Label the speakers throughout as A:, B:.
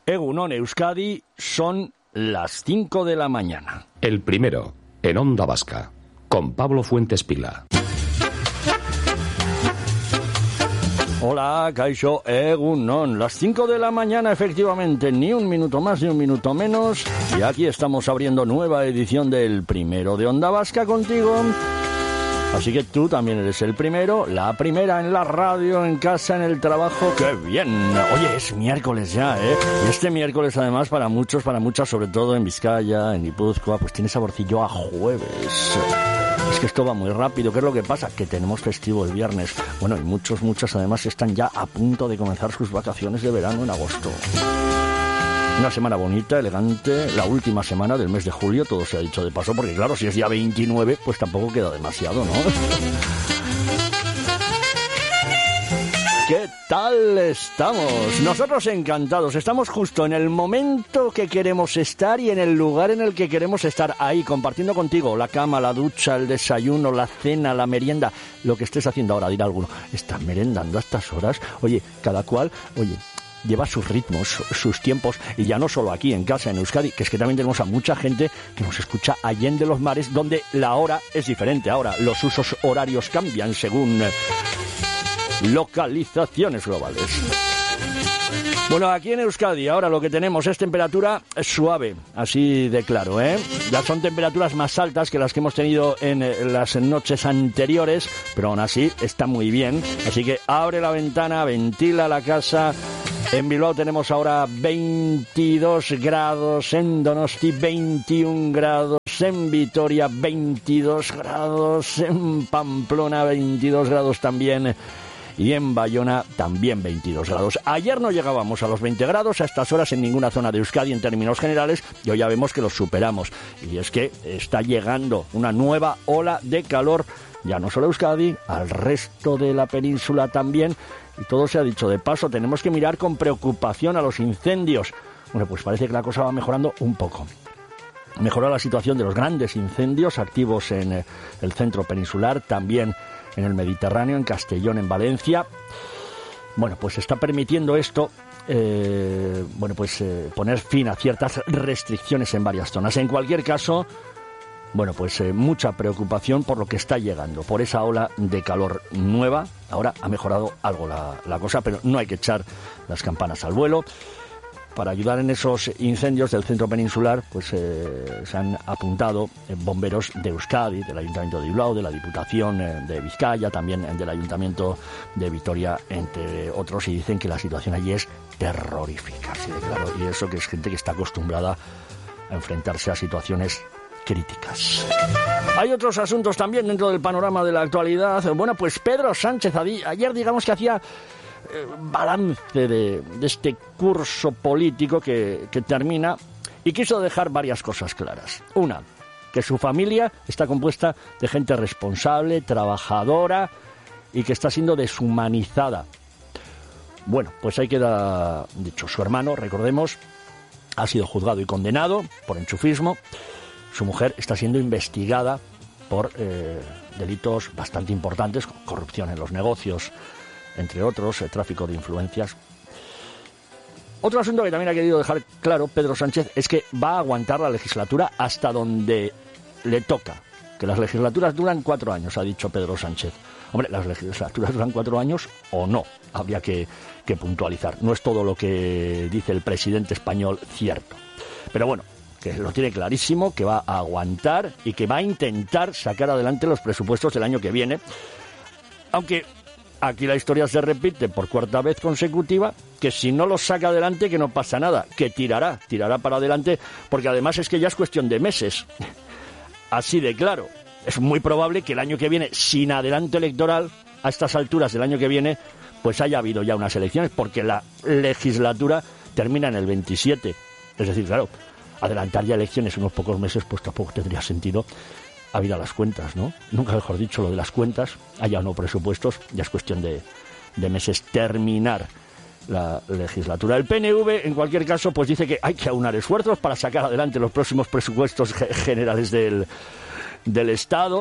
A: Egunon Euskadi, son las 5 de la mañana.
B: El primero, en Onda Vasca, con Pablo Fuentes Pila.
A: Hola, Kaixo, Egunon. Las 5 de la mañana, efectivamente, ni un minuto más ni un minuto menos. Y aquí estamos abriendo nueva edición del primero de Onda Vasca contigo. Así que tú también eres el primero, la primera en la radio, en casa, en el trabajo. ¡Qué bien! Oye, es miércoles ya, ¿eh? Y este miércoles, además, para muchos, para muchas, sobre todo en Vizcaya, en Guipúzcoa, pues tiene saborcillo a jueves. Es que esto va muy rápido. ¿Qué es lo que pasa? Que tenemos festivo el viernes. Bueno, y muchos, además, están ya a punto de comenzar sus vacaciones de verano en agosto. Una semana bonita, elegante, la última semana del mes de julio, todo se ha dicho de paso, porque claro, si es día 29, pues tampoco queda demasiado, ¿no? ¿Qué tal estamos? Nosotros encantados, estamos justo en el momento que queremos estar y en el lugar en el que queremos estar, ahí, compartiendo contigo la cama, la ducha, el desayuno, la cena, la merienda, lo que estés haciendo ahora, dirá alguno, ¿estás merendando a estas horas? Oye, cada cual, lleva sus ritmos, sus tiempos, y ya no solo aquí en casa, en Euskadi, que es que también tenemos a mucha gente que nos escucha allende los mares, donde la hora es diferente. Ahora, los usos horarios cambian según localizaciones globales. Bueno, aquí en Euskadi ahora lo que tenemos es temperatura suave, así de claro, ¿eh? Ya son temperaturas más altas que las que hemos tenido en las noches anteriores, pero aún así está muy bien. Así que abre la ventana, ventila la casa. En Bilbao tenemos ahora 22 grados, en Donosti 21 grados, en Vitoria 22 grados, en Pamplona 22 grados también, y en Bayona también 22 grados. Ayer no llegábamos a los 20 grados a estas horas en ninguna zona de Euskadi en términos generales, y hoy ya vemos que los superamos. Y es que está llegando una nueva ola de calor, ya no solo a Euskadi, al resto de la península también. Y todo se ha dicho de paso, tenemos que mirar con preocupación a los incendios. Bueno, pues parece que la cosa va mejorando un poco. Mejoró la situación de los grandes incendios activos en el centro peninsular, también en el Mediterráneo, en Castellón, en Valencia. Bueno, pues está permitiendo esto, poner fin a ciertas restricciones en varias zonas. En cualquier caso, bueno, pues mucha preocupación por lo que está llegando, por esa ola de calor nueva. Ahora ha mejorado algo la cosa, pero no hay que echar las campanas al vuelo. Para ayudar en esos incendios del centro peninsular, pues se han apuntado bomberos de Euskadi, del Ayuntamiento de Bilbao, de la Diputación de Vizcaya, también del Ayuntamiento de Vitoria, entre otros, y dicen que la situación allí es terrorífica, sí, claro, y eso que es gente que está acostumbrada a enfrentarse a situaciones críticas. Hay otros asuntos también dentro del panorama de la actualidad. Bueno, pues Pedro Sánchez ayer digamos que hacía balance de este curso político que termina, y quiso dejar varias cosas claras. Una, que su familia está compuesta de gente responsable, trabajadora y que está siendo deshumanizada. Bueno, pues ahí queda dicho. Su hermano, recordemos, ha sido juzgado y condenado por enchufismo. Su mujer está siendo investigada por delitos bastante importantes, corrupción en los negocios, entre otros, tráfico de influencias. Otro asunto que también ha querido dejar claro Pedro Sánchez es que va a aguantar la legislatura hasta donde le toca. Que las legislaturas duran 4 años, ha dicho Pedro Sánchez. Hombre, las legislaturas duran 4 años o no, habría que puntualizar. No es todo lo que dice el presidente español cierto. Pero bueno, que lo tiene clarísimo, que va a aguantar y que va a intentar sacar adelante los presupuestos del año que viene. Aunque aquí la historia se repite por 4ª vez consecutiva, que si no los saca adelante, que no pasa nada, que tirará para adelante, porque además es que ya es cuestión de meses. Así de claro. Es muy probable que el año que viene, sin adelanto electoral, a estas alturas del año que viene, pues haya habido ya unas elecciones, porque la legislatura termina en el 27. Es decir, claro, adelantar ya elecciones unos pocos meses, pues tampoco tendría sentido, habida las cuentas, ¿no? Nunca mejor dicho, lo de las cuentas, haya o no presupuestos, ya es cuestión de meses terminar la legislatura. El PNV, en cualquier caso, pues dice que hay que aunar esfuerzos para sacar adelante los próximos presupuestos generales del Estado.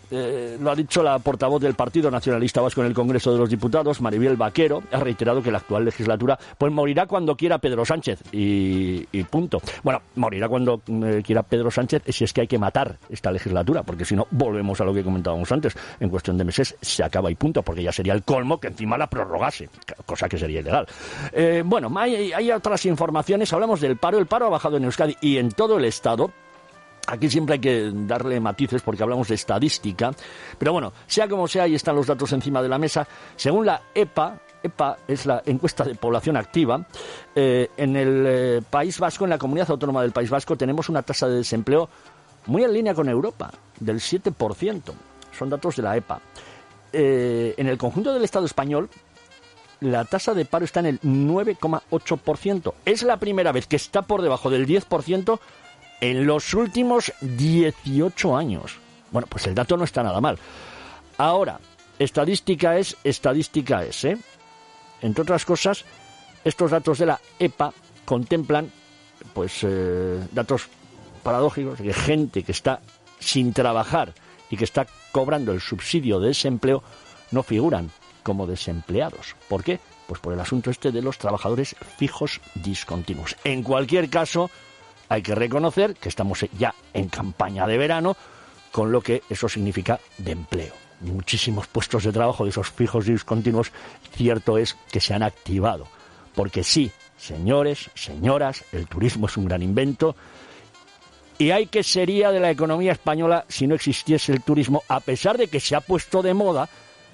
A: lo ha dicho la portavoz del Partido Nacionalista Vasco en el Congreso de los Diputados, Maribel Vaquero, ha reiterado que la actual legislatura pues morirá cuando quiera Pedro Sánchez y punto. Bueno, morirá cuando quiera Pedro Sánchez si es que hay que matar esta legislatura, porque si no, volvemos a lo que comentábamos antes, en cuestión de meses se acaba y punto, porque ya sería el colmo que encima la prorrogase, cosa que sería ilegal. Bueno, hay otras informaciones, hablamos del paro. El paro ha bajado en Euskadi y en todo el Estado. Aquí siempre hay que darle matices porque hablamos de estadística, pero bueno, sea como sea, ahí están los datos encima de la mesa. Según la EPA es la encuesta de población activa, en el País Vasco, en la comunidad autónoma del País Vasco, tenemos una tasa de desempleo muy en línea con Europa, del 7%. Son datos de la EPA. En el conjunto del Estado español, la tasa de paro está en el 9,8%. Es la primera vez que está por debajo del 10% en los últimos 18 años. Bueno, pues el dato no está nada mal. Ahora, estadística es, ¿eh? Entre otras cosas, estos datos de la EPA contemplan, pues, datos paradójicos, de gente que está sin trabajar y que está cobrando el subsidio de desempleo, no figuran como desempleados. ¿Por qué? Pues por el asunto este de los trabajadores fijos discontinuos. En cualquier caso, hay que reconocer que estamos ya en campaña de verano, con lo que eso significa de empleo. Muchísimos puestos de trabajo de esos fijos discontinuos, cierto es que se han activado. Porque sí, señores, señoras, el turismo es un gran invento. ¿Y hay qué sería de la economía española si no existiese el turismo? A pesar de que se ha puesto de moda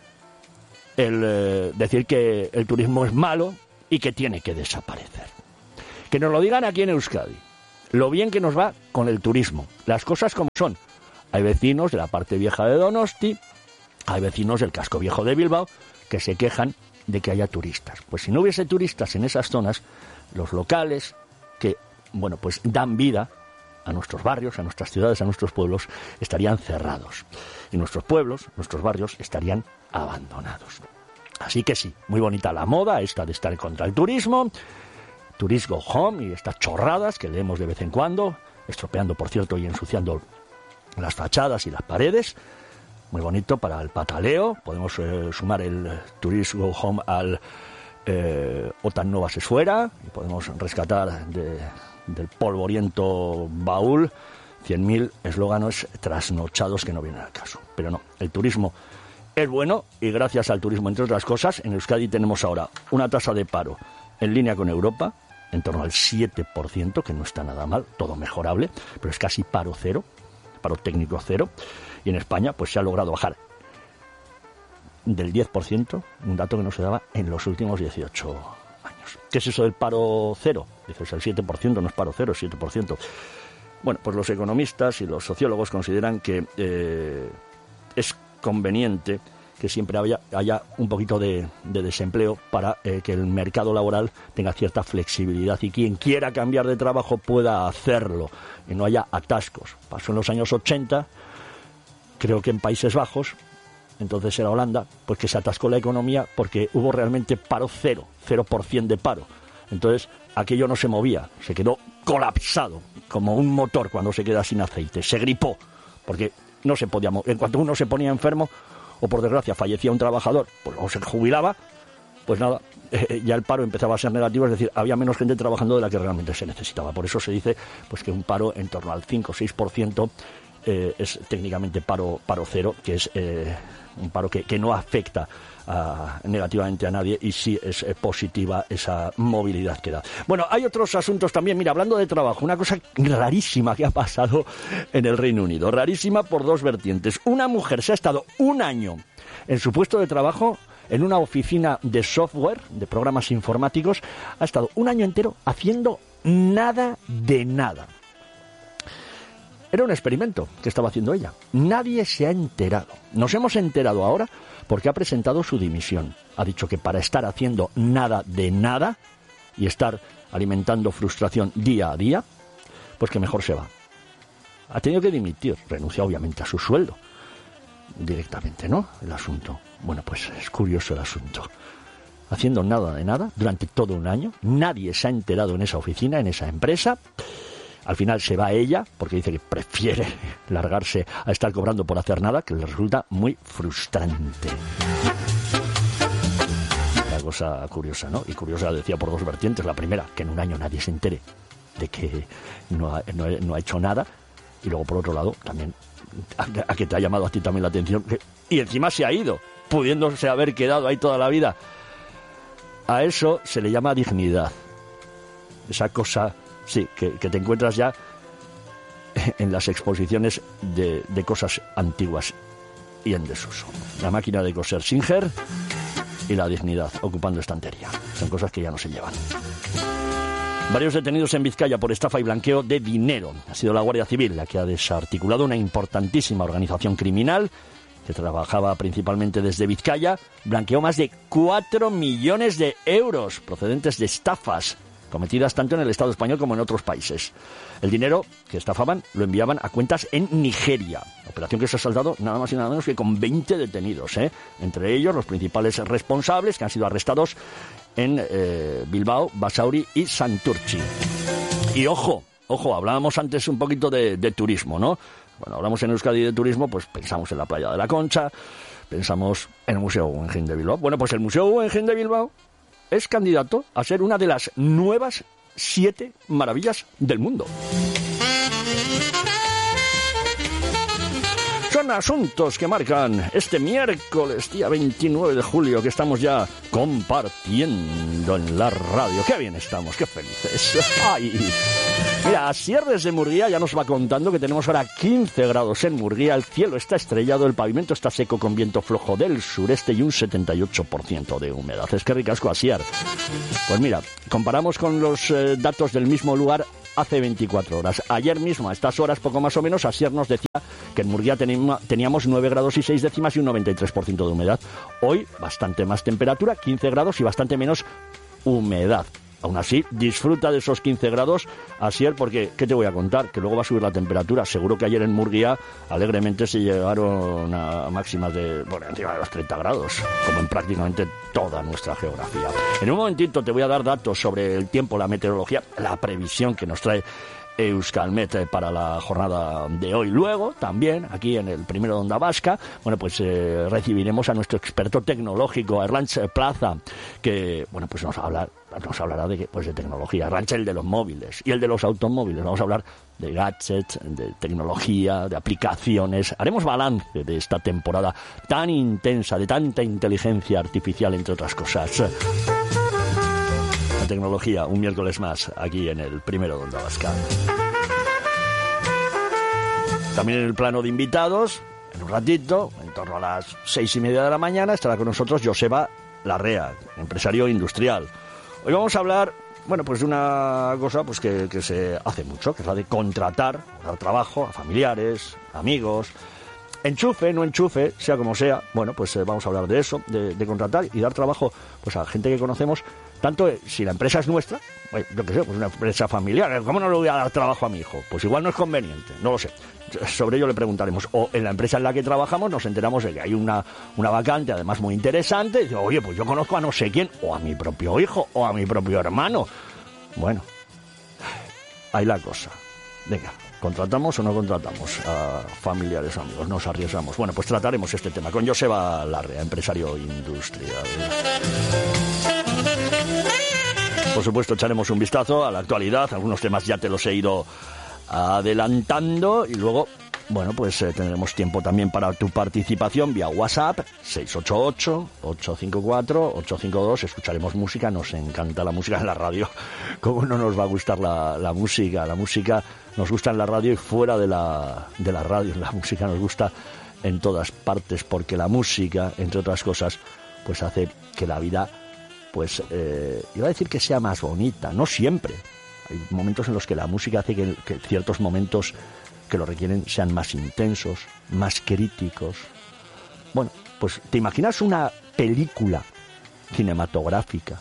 A: el decir que el turismo es malo y que tiene que desaparecer. Que nos lo digan aquí en Euskadi. Lo bien que nos va con el turismo. Las cosas como son. Hay vecinos de la parte vieja de Donosti, hay vecinos del casco viejo de Bilbao que se quejan de que haya turistas. Pues si no hubiese turistas en esas zonas, los locales que, bueno, pues dan vida a nuestros barrios, a nuestras ciudades, a nuestros pueblos, estarían cerrados. Y nuestros pueblos, nuestros barrios, estarían abandonados. Así que sí, muy bonita la moda esta de estar contra el turismo, Tourist Go Home y estas chorradas que leemos de vez en cuando, estropeando, por cierto, y ensuciando las fachadas y las paredes. Muy bonito para el pataleo. Podemos sumar el Tourist Go Home al OTAN no bases fuera y podemos rescatar del polvoriento baúl 100.000 eslóganos trasnochados que no vienen al caso. Pero no, el turismo es bueno y gracias al turismo, entre otras cosas, en Euskadi tenemos ahora una tasa de paro en línea con Europa, en torno al 7%, que no está nada mal, todo mejorable, pero es casi paro cero, paro técnico cero, y en España pues se ha logrado bajar del 10%, un dato que no se daba en los últimos 18 años. ¿Qué es eso del paro cero? Dices, el 7% no es paro cero, es 7%. Bueno, pues los economistas y los sociólogos consideran que es conveniente que siempre haya un poquito de desempleo para que el mercado laboral tenga cierta flexibilidad y quien quiera cambiar de trabajo pueda hacerlo y no haya atascos. Pasó en los años 80, creo que en Países Bajos, entonces era Holanda, pues que se atascó la economía porque hubo realmente paro cero, 0% de paro. Entonces aquello no se movía, se quedó colapsado, como un motor cuando se queda sin aceite, se gripó, porque no se podía mover. En cuanto uno se ponía enfermo, o por desgracia fallecía un trabajador, pues o se jubilaba, pues nada, ya el paro empezaba a ser negativo, es decir, había menos gente trabajando de la que realmente se necesitaba. Por eso se dice pues que un paro en torno al 5 o 6% es técnicamente paro cero, que es un paro que no afecta negativamente a nadie y sí es positiva esa movilidad que da. Bueno, hay otros asuntos también. Mira, hablando de trabajo, una cosa rarísima que ha pasado en el Reino Unido. Rarísima por dos vertientes. Una mujer se ha estado un año en su puesto de trabajo en una oficina de software, de programas informáticos, ha estado un año entero haciendo nada de nada. Era un experimento que estaba haciendo ella. Nadie se ha enterado. Nos hemos enterado ahora porque ha presentado su dimisión. Ha dicho que para estar haciendo nada de nada y estar alimentando frustración día a día, pues que mejor se va. Ha tenido que dimitir, renuncia obviamente a su sueldo. Directamente, ¿no? El asunto. Bueno, pues es curioso el asunto. Haciendo nada de nada durante todo un año. Nadie se ha enterado en esa oficina, en esa empresa. Al final se va ella, porque dice que prefiere largarse a estar cobrando por hacer nada, que le resulta muy frustrante. Una cosa curiosa, ¿no? Y curiosa, decía, por dos vertientes. La primera, que en un año nadie se entere de que no ha hecho nada. Y luego, por otro lado, también a que te ha llamado a ti también la atención. Y encima se ha ido, pudiéndose haber quedado ahí toda la vida. A eso se le llama dignidad. Esa cosa, sí, que te encuentras ya en las exposiciones de cosas antiguas y en desuso. La máquina de coser Singer y la dignidad ocupando estantería. Son cosas que ya no se llevan. Varios detenidos en Vizcaya por estafa y blanqueo de dinero. Ha sido la Guardia Civil la que ha desarticulado una importantísima organización criminal que trabajaba principalmente desde Vizcaya. Blanqueó más de 4 millones de euros procedentes de estafas cometidas tanto en el Estado español como en otros países. El dinero que estafaban lo enviaban a cuentas en Nigeria. Operación que se ha saldado nada más y nada menos que con 20 detenidos, entre ellos los principales responsables que han sido arrestados en Bilbao, Basauri y Santurtzi. Y ojo, hablábamos antes un poquito de turismo, ¿no? Cuando hablamos en Euskadi de turismo, pues pensamos en la playa de la Concha, pensamos en el Museo Guggenheim de Bilbao. Bueno, pues el Museo Guggenheim de Bilbao es candidato a ser una de las nuevas 7 maravillas del mundo. Son asuntos que marcan este miércoles, día 29 de julio, que estamos ya compartiendo en la radio. ¡Qué bien estamos! ¡Qué felices! ¡Ay! Mira, Asier desde Murguía ya nos va contando que tenemos ahora 15 grados en Murguía, el cielo está estrellado, el pavimento está seco con viento flojo del sureste y un 78% de humedad. Es que ricasco, Asier. Pues mira, comparamos con los datos del mismo lugar hace 24 horas. Ayer mismo, a estas horas, poco más o menos, Asier nos decía que en Murguía teníamos 9 grados y 6 décimas y un 93% de humedad. Hoy, bastante más temperatura, 15 grados y bastante menos humedad. Aún así, disfruta de esos 15 grados, Asier, porque, ¿qué te voy a contar? Que luego va a subir la temperatura. Seguro que ayer en Murguía, alegremente, se llegaron a máximas de, bueno, encima de los 30 grados, como en prácticamente toda nuestra geografía. En un momentito te voy a dar datos sobre el tiempo, la meteorología, la previsión que nos trae Euskalmet para la jornada de hoy. Luego, también, aquí en el primero de Onda Vasca, bueno, pues recibiremos a nuestro experto tecnológico, Erlantz Plaza, que, bueno, pues nos hablará de tecnología. Erlantz, el de los móviles y el de los automóviles. Vamos a hablar de gadgets, de tecnología, de aplicaciones. Haremos balance de esta temporada tan intensa, de tanta inteligencia artificial, entre otras cosas. Tecnología, un miércoles más, aquí en el primero de Onda Vasca. También en el plano de invitados, en un ratito, en torno a las 6:30 de la mañana, estará con nosotros Joseba Larrea, empresario industrial. Hoy vamos a hablar, bueno, pues de una cosa pues que se hace mucho, que es la de contratar, dar trabajo a familiares, amigos. Enchufe, no enchufe, sea como sea, bueno, pues vamos a hablar de eso, de contratar y dar trabajo pues a gente que conocemos, tanto si la empresa es nuestra, yo qué sé, pues una empresa familiar, ¿cómo no le voy a dar trabajo a mi hijo? Pues igual no es conveniente, no lo sé, sobre ello le preguntaremos. O en la empresa en la que trabajamos nos enteramos de que hay una vacante, además muy interesante, y digo, oye, pues yo conozco a no sé quién, o a mi propio hijo, o a mi propio hermano. Bueno, ahí la cosa. Venga, ¿contratamos o no contratamos a familiares o amigos? Nos arriesgamos. Bueno, pues trataremos este tema con Joseba Larrea, empresario industrial. Por supuesto, echaremos un vistazo a la actualidad. Algunos temas ya te los he ido adelantando. Y luego, bueno, pues tendremos tiempo también para tu participación vía WhatsApp, 688-854-852. Escucharemos música. Nos encanta la música en la radio. ¿Cómo no nos va a gustar la música? La música nos gusta en la radio y fuera de la radio. La música nos gusta en todas partes, porque la música, entre otras cosas, pues hace que la vida, pues, iba a decir que sea más bonita. No siempre. Hay momentos en los que la música hace que ciertos momentos que lo requieren sean más intensos, más críticos. Bueno, pues ¿te imaginas una película cinematográfica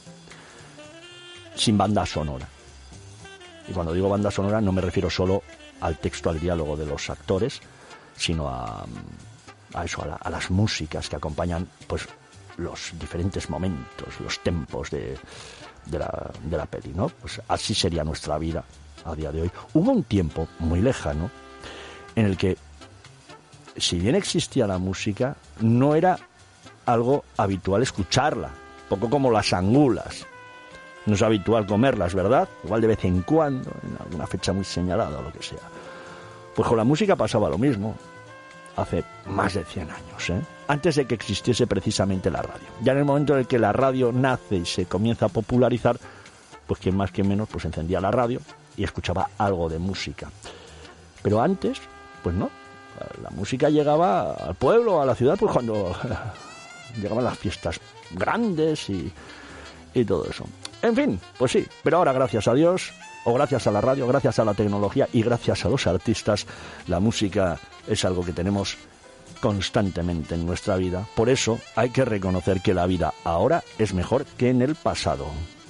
A: sin banda sonora? Y cuando digo banda sonora no me refiero solo al texto, al diálogo de los actores, sino a las músicas que acompañan pues los diferentes momentos, los tempos de la peli, ¿no? Pues así sería nuestra vida a día de hoy. Hubo un tiempo muy lejano en el que, si bien existía la música, no era algo habitual escucharla, poco como las angulas. No es habitual comerlas, ¿verdad? Igual de vez en cuando, en alguna fecha muy señalada o lo que sea. Pues con la música pasaba lo mismo, hace más de 100 años, ¿eh? Antes de que existiese precisamente la radio. Ya en el momento en el que la radio nace y se comienza a popularizar, pues quien más que menos pues encendía la radio y escuchaba algo de música. Pero antes, pues no. La música llegaba al pueblo, a la ciudad, pues cuando llegaban las fiestas grandes y todo eso. En fin, pues sí, pero ahora gracias a Dios, o gracias a la radio, gracias a la tecnología y gracias a los artistas, la música es algo que tenemos constantemente en nuestra vida. Por eso hay que reconocer que la vida ahora es mejor que en el pasado.